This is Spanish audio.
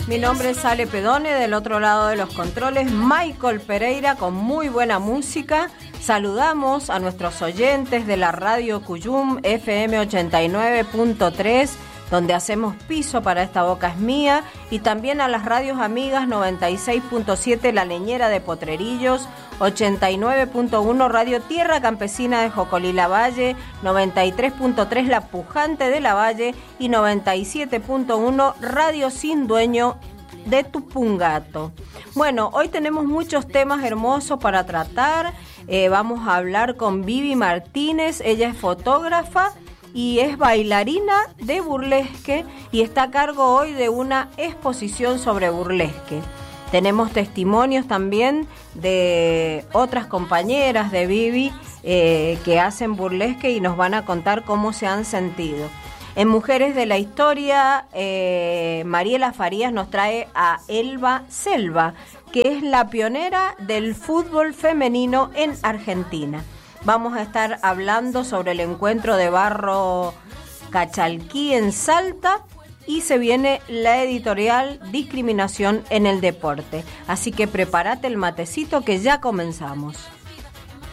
Mi nombre es Ale Pedone, del otro lado de los controles, Michael Pereira con muy buena música. Saludamos a nuestros oyentes de la radio Cuyum FM 89.3, donde hacemos piso para Esta Boca es Mía, y también a las radios amigas 96.7 La Leñera de Potrerillos, 89.1 Radio Tierra Campesina de Jocolí-La Valle, 93.3 La Pujante de La Valle y 97.1 Radio Sin Dueño de Tupungato. Bueno, hoy tenemos muchos temas hermosos para tratar. Vamos a hablar con Vivi Martínez. Ella es fotógrafa y es bailarina de burlesque y está a cargo hoy de una exposición sobre burlesque. Tenemos testimonios también de otras compañeras de Vivi que hacen burlesque y nos van a contar cómo se han sentido. En Mujeres de la Historia, Mariela Farías nos trae a Elba Selva, que es la pionera del fútbol femenino en Argentina. Vamos a estar hablando sobre el encuentro de Barro Cachalquí en Salta y se viene la editorial Discriminación en el Deporte. Así que prepárate el matecito que ya comenzamos.